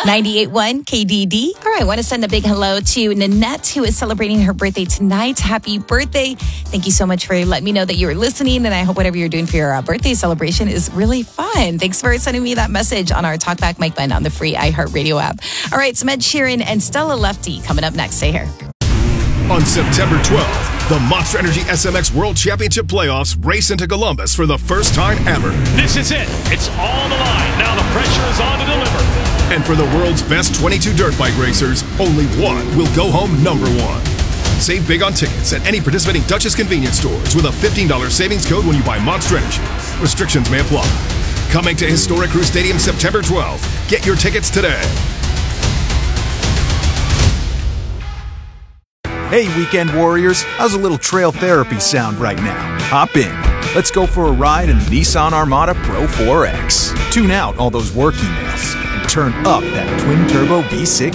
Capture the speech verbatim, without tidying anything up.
ninety-eight point one K D D. All right, I want to send a big hello to Nanette, who is celebrating her birthday tonight. Happy birthday. Thank you so much for letting me know that you were listening, and I hope whatever you're doing for your uh, birthday celebration is really fun. Thanks for sending me that message on our Talkback Mike button on the free iHeartRadio app. All right, so Ed Sheeran and Stella Lefty coming up next. Stay here. On September twelfth, the Monster Energy S M X World Championship Playoffs race into Columbus for the first time ever. This is it. It's all on the line. Now the pressure is on to deliver. And for the world's best twenty-two dirt bike racers, only one will go home number one. Save big on tickets at any participating Duchess convenience stores with a fifteen dollars savings code when you buy Monster Energy. Restrictions may apply. Coming to Historic Crew Stadium September twelfth. Get your tickets today. Hey, weekend warriors, how's a little trail therapy sound right now? Hop in. Let's go for a ride in the Nissan Armada Pro four X. Tune out all those work emails and turn up that twin-turbo V six